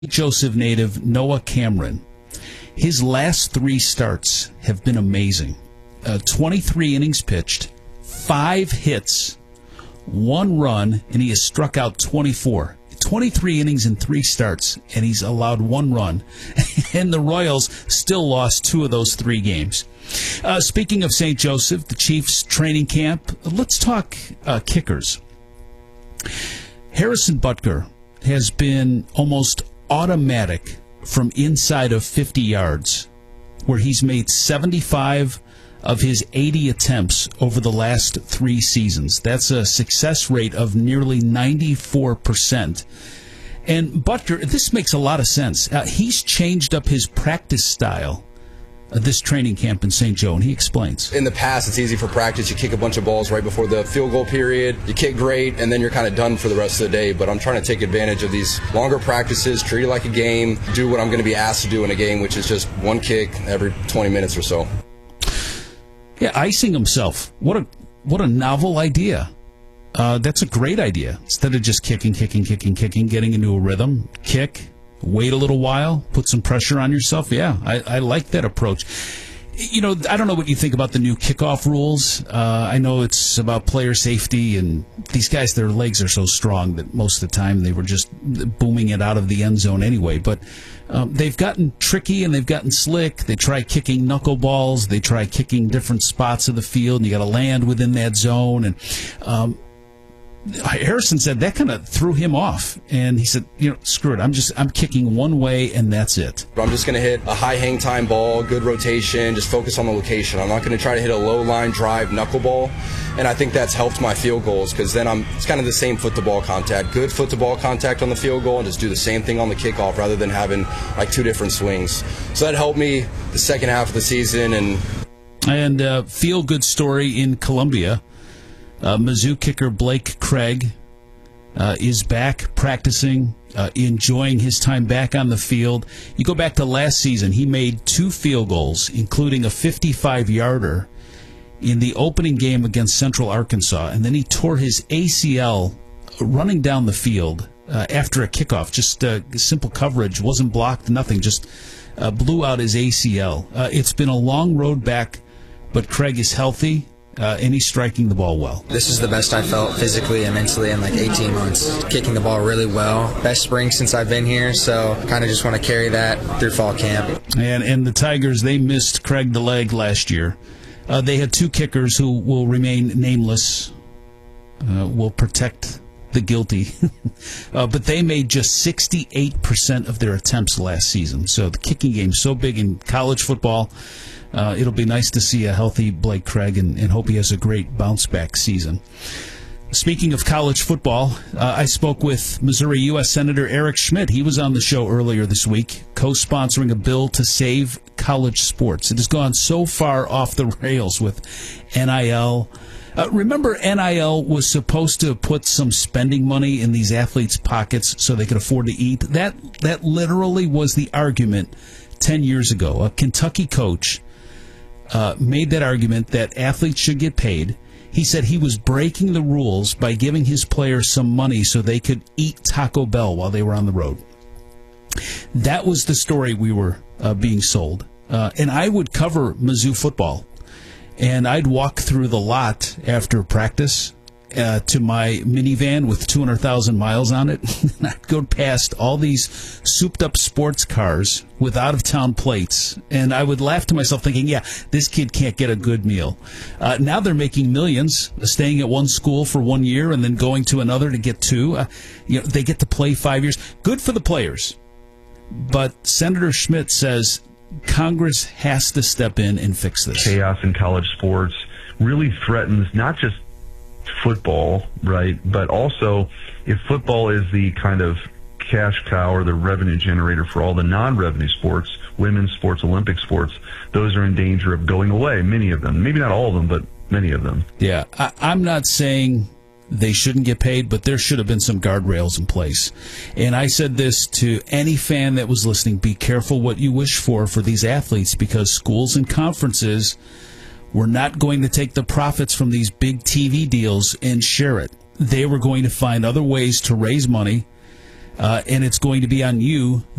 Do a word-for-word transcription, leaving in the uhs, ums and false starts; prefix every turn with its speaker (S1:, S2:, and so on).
S1: Joseph native Noah Cameron. His last three starts have been amazing. Uh, twenty-three innings pitched, five hits, one run, and he has struck out twenty-four. twenty-three innings in three starts, and he's allowed one run. And the Royals still lost two of those three games. Uh, speaking of Saint Joseph, the Chiefs training camp, let's talk uh, kickers. Harrison Butker has been almost automatic from inside of fifty yards, where he's made seventy-five of his eighty attempts over the last three seasons. That's a success rate of nearly ninety-four percent. And Butker, this makes a lot of sense. Uh, he's changed up his practice style uh, this training camp in Saint Joe, and he explains.
S2: In the past, it's easy for practice. You kick a bunch of balls right before the field goal period. You kick great, and then you're kind of done for the rest of the day. But I'm trying to take advantage of these longer practices, treat it like a game, do what I'm going to be asked to do in a game, which is just one kick every twenty minutes or so.
S1: Yeah, icing himself. What a what a novel idea. Uh, that's a great idea. Instead of just kicking, kicking, kicking, kicking, getting into a rhythm, kick, wait a little while, put some pressure on yourself. Yeah, I, I like that approach. You know, I don't know what you think about the new kickoff rules. Uh, I know it's about player safety, and these guys, their legs are so strong that most of the time they were just booming it out of the end zone anyway. But um, they've gotten tricky and they've gotten slick. They try kicking knuckleballs. They try kicking different spots of the field, and you got to land within that zone. And um, Harrison said that kind of threw him off, and he said, you know, screw it, I'm just I'm kicking one way and that's it.
S2: I'm just going to hit a high hang time ball, good rotation, just focus on the location. I'm not going to try to hit a low line drive knuckleball, and I think that's helped my field goals because then I'm it's kind of the same foot to ball contact, good foot to ball contact on the field goal, and just do the same thing on the kickoff rather than having like two different swings. So that helped me the second half of the season. And
S1: and uh, feel good story in Columbia. Uh, Mizzou kicker Blake Craig uh, is back practicing, uh, enjoying his time back on the field. You go back to last season, he made two field goals, including a fifty-five-yarder in the opening game against Central Arkansas, and then he tore his A C L running down the field uh, after a kickoff. Just uh, simple coverage, wasn't blocked, nothing, just uh, blew out his A C L. Uh, it's been a long road back, but Craig is healthy. Uh, and he's striking the ball well.
S3: This is the best I felt physically and mentally in like eighteen months. Kicking the ball really well. Best spring since I've been here, so kind of just want to carry that through fall camp.
S1: And, and the Tigers, they missed Craig the leg last year. Uh, they had two kickers who will remain nameless, uh, will protect the guilty. uh, but they made just sixty-eight percent of their attempts last season. So the kicking game's so big in college football. Uh, it'll be nice to see a healthy Blake Craig and, and hope he has a great bounce-back season. Speaking of college football, uh, I spoke with Missouri U S Senator Eric Schmidt. He was on the show earlier this week, co-sponsoring a bill to save college sports. It has gone so far off the rails with N I L. Uh, remember, N I L was supposed to put some spending money in these athletes' pockets so they could afford to eat. That, that literally was the argument ten years ago. A Kentucky coach Uh, made that argument that athletes should get paid. He said he was breaking the rules by giving his players some money so they could eat Taco Bell while they were on the road. That was the story we were uh, being sold. Uh, and I would cover Mizzou football, and I'd walk through the lot after practice uh, to my minivan with two hundred thousand miles on it. And I'd go past all these souped-up sports cars with out-of-town plates, and I would laugh to myself thinking, yeah, this kid can't get a good meal. Uh, now they're making millions, staying at one school for one year and then going to another to get two. Uh, you know, they get to play five years. Good for the players. But Senator Schmidt says Congress has to step in and fix this.
S4: Chaos in college sports really threatens not just football, right, but also if football is the kind of cash cow or the revenue generator for all the non-revenue sports, women's sports, Olympic sports, those are in danger of going away, many of them. Maybe not all of them, but many of them.
S1: Yeah, I, I'm not saying they shouldn't get paid, but there should have been some guardrails in place. And I said this to any fan that was listening, be careful what you wish for for these athletes, because schools and conferences were not going to take the profits from these big T V deals and share it. They were going to find other ways to raise money uh, and it's going to be on you